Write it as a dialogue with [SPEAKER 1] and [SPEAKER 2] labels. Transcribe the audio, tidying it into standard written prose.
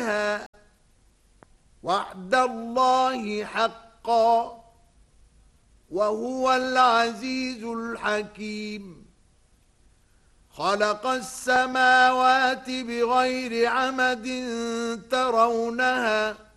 [SPEAKER 1] عليها وعد الله حقا وهو العزيز الحكيم خلق السماوات بغير عمد ترونها